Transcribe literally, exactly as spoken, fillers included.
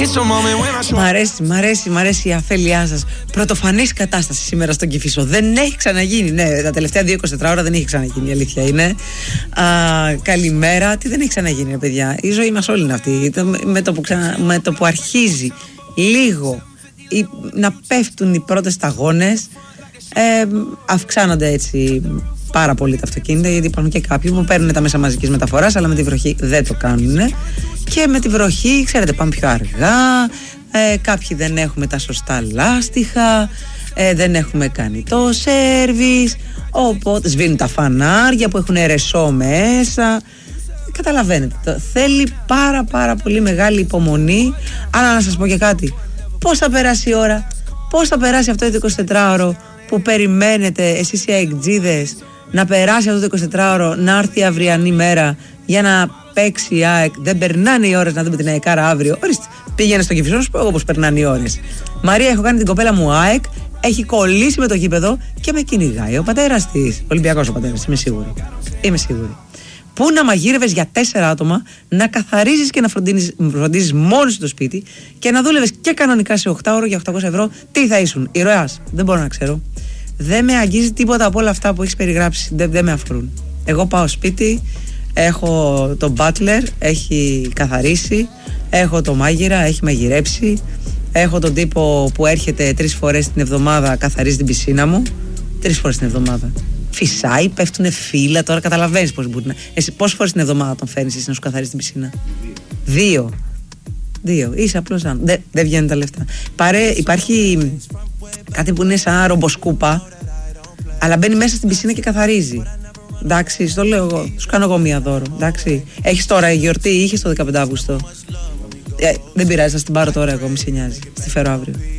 Μ' αρέσει, μ' αρέσει, μ' αρέσει η αφέλειά σας. Πρωτοφανής κατάσταση σήμερα στον Κηφισό. Δεν έχει ξαναγίνει. Ναι, τα τελευταία δύο είκοσι τέσσερις ώρα δεν έχει ξαναγίνει. Η αλήθεια είναι. Α, καλημέρα. Τι δεν έχει ξαναγίνει, ρε παιδιά. Η ζωή μας όλη είναι αυτή. Με το που, ξανα... με το που αρχίζει λίγο η... να πέφτουν οι πρώτες σταγόνες, ε, αυξάνονται έτσι πάρα πολύ τα αυτοκίνητα, γιατί υπάρχουν και κάποιοι που παίρνουν τα μέσα μαζικής μεταφοράς, αλλά με τη βροχή δεν το κάνουν. Και με τη βροχή, ξέρετε, πάμε πιο αργά. Ε, κάποιοι δεν έχουμε τα σωστά λάστιχα, ε, δεν έχουμε κάνει το σέρβις. Οπότε σβήνουν τα φανάρια που έχουν ρεσό μέσα. Καταλαβαίνετε, το, θέλει πάρα πάρα πολύ μεγάλη υπομονή. Αλλά να σας πω και κάτι. Πώς θα περάσει η ώρα, πώς θα περάσει αυτό το εικοσιτετράωρο που περιμένετε εσείς οι αεκτζίδες να περάσει αυτό το εικοσιτετράωρο, να έρθει η αυριανή μέρα για να παίξει η ΑΕΚ. Δεν περνάνε οι ώρες να δούμε την ΑΕΚΑΡΑ αύριο. Ορίστε, πήγαινε στο Κηφισό, να σου πω εγώ πώς περνάνε οι ώρες. Μαρία, έχω κάνει την κοπέλα μου ΑΕΚ, έχει κολλήσει με το γήπεδο και με κυνηγάει ο πατέρας της. Ολυμπιακός ο πατέρας, είμαι σίγουρη. Είμαι σίγουρη. Πού να μαγείρευες για τέσσερα άτομα, να καθαρίζεις και να φροντίζεις μόνος στο σπίτι και να δούλευες και κανονικά σε οκτώ ώρο για οκτακόσια ευρώ, τι θα ήσουν, ηρωάς? Δεν μπορώ να ξέρω. Δεν με αγγίζει τίποτα από όλα αυτά που έχεις περιγράψει. Δεν, δεν με αφορούν. Εγώ πάω σπίτι, έχω τον butler, έχει καθαρίσει, έχω το μάγειρα, έχει μαγειρέψει, έχω τον τύπο που έρχεται τρεις φορές την εβδομάδα, καθαρίζει την πισίνα μου. Τρεις φορές την εβδομάδα. Φυσάει, πέφτουνε φύλλα, τώρα καταλαβαίνεις πώς μπορεί να. Εσύ πόσες φορές την εβδομάδα τον φέρνεις εσύ να σου καθαρίσει την πισίνα? Δύο. Δύο. Είσαι απλώς άνω. Δεν δε βγαίνουν τα λεφτά. Πάρε, υπάρχει κάτι που είναι σαν ρομποσκούπα, αλλά μπαίνει μέσα στην πισίνα και καθαρίζει. Εντάξει, στο λέω εγώ. Σου κάνω εγώ μία δώρο. Εντάξει. Έχεις τώρα η γιορτή, είχες το δεκαπέντε Αυγούστου. Ε, δεν πειράζει, θα την πάρω τώρα εγώ, μη σε νοιάζει. Στη φέρω αύριο.